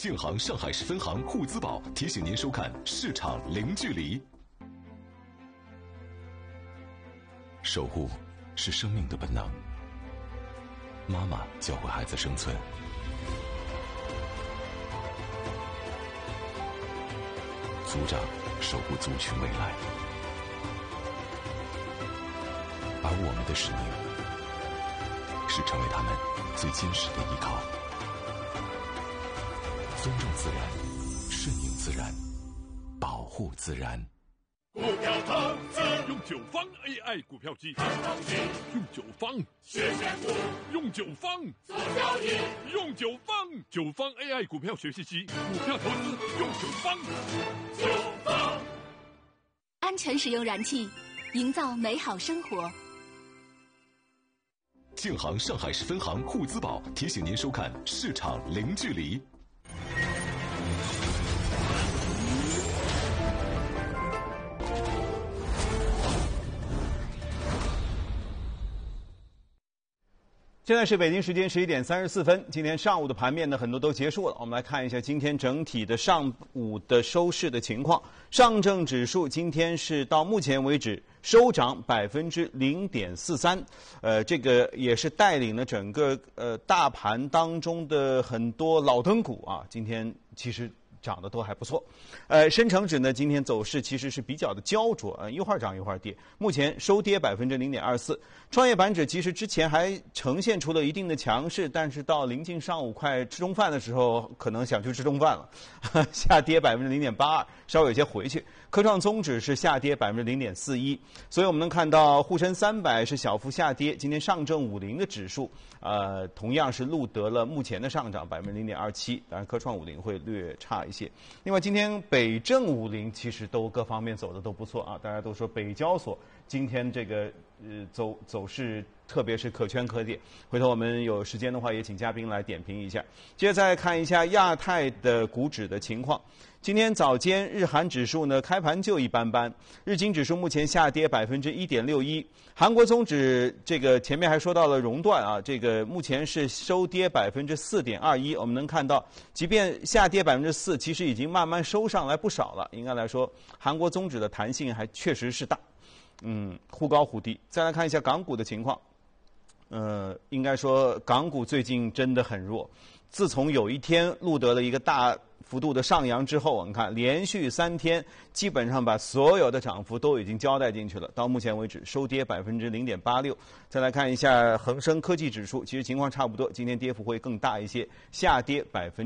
建行上海市分行沪资宝提醒您收看市场零距离。守护是生命的本能。妈妈教会孩子生存，族长守护族群未来，而我们的使命是成为他们最坚实的依靠。尊重自然，顺应自然，保护自然。 股票投资用九方 AI 股票机，用九方学选股，用九方做交易，用九方 AI 股票学习机，股票投资用九方。 安全使用燃气，营造美好生活。 建行上海市分行沪资宝提醒您收看市场零距离。 现在是北京时间11点34分。今天上午的盘面呢，很多都结束了。我们来看一下今天整体的上午的收市的情况。上证指数今天是到目前为止收涨0.43%，这个也是带领了整个大盘当中的很多老灯股啊，今天其实涨得都还不错。深成指呢，今天走势其实是比较的焦灼，一会儿涨一会儿跌，目前收跌0.24%。创业板指其实之前还呈现出了一定的强势，但是到临近上午快吃中饭的时候，可能想去吃中饭了，下跌0.82%，稍微有些回去。科创综指是下跌0.41%，所以我们能看到沪深300是小幅下跌。今天上证50的指数，同样是录得了目前的上涨0.27%，当然科创50会略差一些。另外，今天北证50其实都各方面走的都不错啊，大家都说北交所今天这个走势特别是可圈可点。回头我们有时间的话，也请嘉宾来点评一下。接着再看一下亚太的股指的情况。今天早间日韩指数呢开盘就一般般，日经指数目前下跌1.61%，韩国综指这个前面还说到了熔断啊，这个目前是收跌4.21%。我们能看到，即便下跌4%，其实已经慢慢收上来不少了。应该来说，韩国综指的弹性还确实是大，忽高忽低。再来看一下港股的情况，应该说港股最近真的很弱。自从有一天录得了一个大幅度的上扬之后，我们看连续3天基本上把所有的涨幅都已经交代进去了。到目前为止收跌0.86%。再来看一下恒生科技指数，其实情况差不多，今天跌幅会更大一些，下跌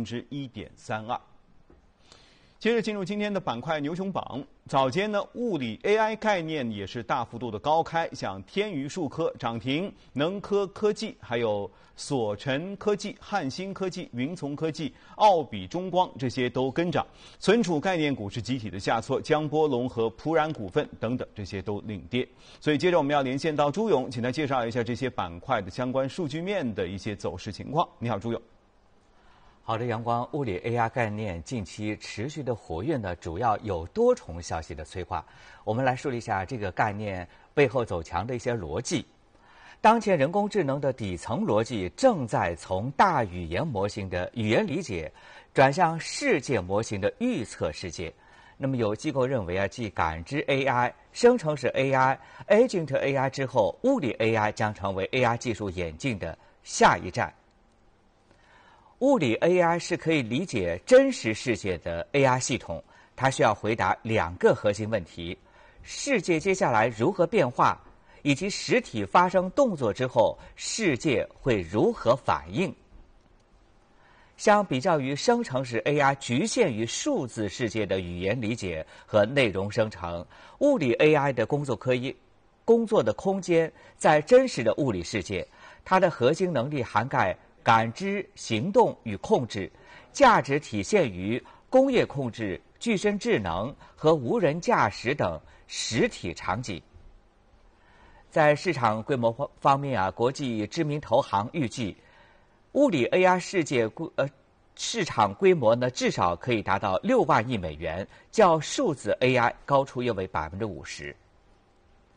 1.32%。接着进入今天的板块牛熊榜。早间呢，物理 AI 概念也是大幅度的高开，像天娱数科涨停，能科科技，还有索尘科技、汉芯科技、云从科技、奥比中光这些都跟涨。存储概念股是集体的下挫，江波龙和普冉股份等等这些都领跌。所以接着我们要连线到朱勇，请他介绍一下这些板块的相关数据面的一些走势情况。你好，朱勇。 好的，阳光，物理 AI 概念近期持续的活跃呢，主要有多重消息的催化。我们来梳理一下这个概念背后走强的一些逻辑。当前人工智能的底层逻辑正在从大语言模型的语言理解转向世界模型的预测世界。那么有机构认为继感知 AI、生成式 AI、Agent AI 之后，物理 AI 将成为 AI 技术演进的下一站。物理 AI 是可以理解真实世界的 AI 系统，它需要回答2个核心问题：世界接下来如何变化，以及实体发生动作之后，世界会如何反应。相比较于生成式 AI 局限于数字世界的语言理解和内容生成，物理 AI 的工作的空间在真实的物理世界，它的核心能力涵盖感知、行动与控制，价值体现于工业控制、具身智能和无人驾驶等实体场景。在市场规模方面国际知名投行预计，物理 AI 市场规模呢至少可以达到6万亿美元，较数字 AI 高出约为50%。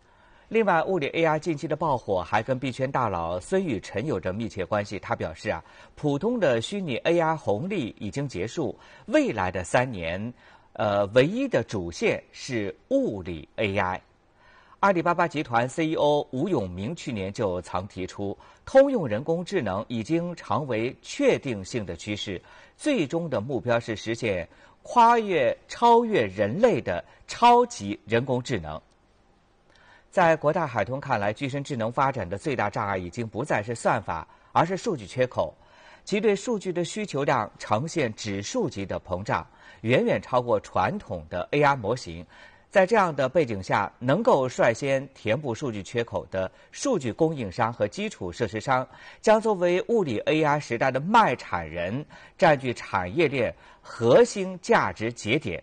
另外，物理 AI 近期的爆火还跟币圈大佬孙宇晨有着密切关系。他表示普通的虚拟 AI 红利已经结束，未来的3年，唯一的主线是物理 AI。阿里巴巴集团 CEO 吴永明去年就曾提出，通用人工智能已经成为确定性的趋势，最终的目标是实现超越人类的超级人工智能。在国泰海通看来，具身智能发展的最大障碍已经不再是算法，而是数据缺口。其对数据的需求量呈现指数级的膨胀，远远超过传统的 AI 模型。在这样的背景下，能够率先填补数据缺口的数据供应商和基础设施商，将作为物理 AI 时代的卖产人，占据产业链核心价值节点。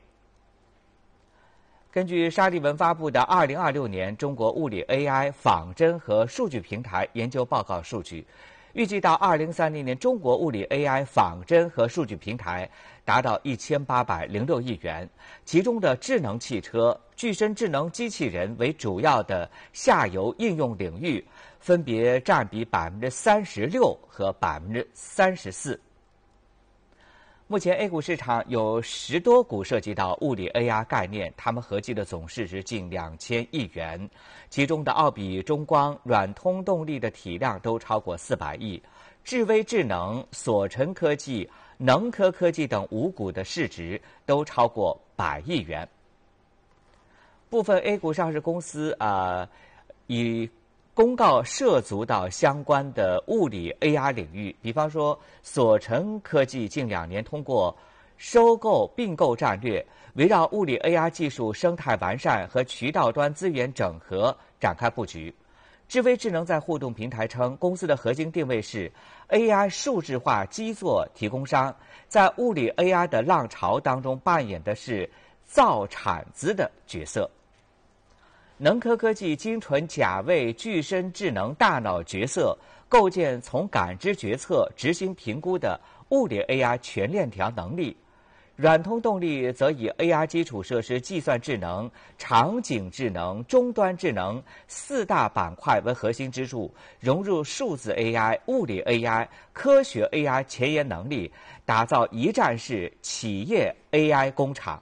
根据沙利文发布的2026年中国物理 AI 仿真和数据平台研究报告数据，预计到2030年，中国物理 AI 仿真和数据平台达到1806亿元，其中的智能汽车、具身智能机器人为主要的下游应用领域，分别占比36%和34%。目前 A 股市场有10多股涉及到物理 AI 概念，它们合计的总市值近2000亿元，其中的奥比、中光、软通动力的体量都超过400亿，智微智能、索尘科技、能科科技等5股的市值都超过100亿元。部分 A 股上市公司以公告涉足到相关的物理 AI 领域，比方说索尘科技近2年通过收购并购战略，围绕物理 AI 技术生态完善和渠道端资源整合展开布局。智微智能在互动平台称，公司的核心定位是 AI 数字化基座提供商，在物理 AI 的浪潮当中扮演的是造铲子的角色。能科科技精纯甲位具身智能大脑角色，构建从感知决策、执行评估的物理 AI 全链条能力。软通动力则以 AI 基础设施、计算智能、场景智能、终端智能4大板块为核心支柱，融入数字 AI、物理 AI、科学 AI 前沿能力，打造一站式企业 AI 工厂。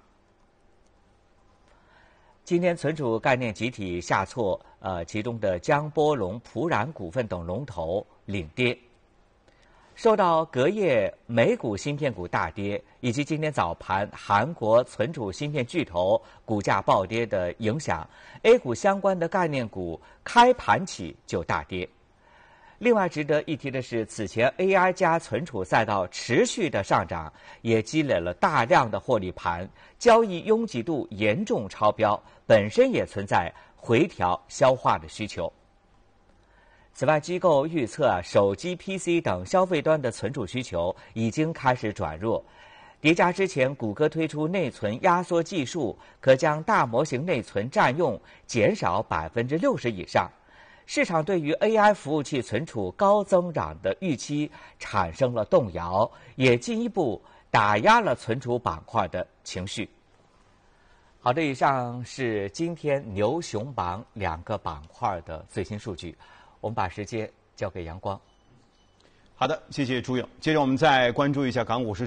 今天存储概念集体下挫，其中的江波龙、普冉股份等龙头领跌。受到隔夜美股芯片股大跌，以及今天早盘韩国存储芯片巨头股价暴跌的影响 ，A 股相关的概念股开盘起就大跌。另外值得一提的是，此前 AI 加存储赛道持续的上涨，也积累了大量的获利盘，交易拥挤度严重超标，本身也存在回调消化的需求。此外，机构预测手机、PC 等消费端的存储需求已经开始转弱。叠加之前谷歌推出内存压缩技术，可将大模型内存占用减少60%以上。市场对于 AI 服务器存储高增长的预期产生了动摇，也进一步打压了存储板块的情绪。好的，以上是今天牛熊榜2个板块的最新数据。我们把时间交给阳光。 好的，谢谢朱勇。接着我们再关注一下港股市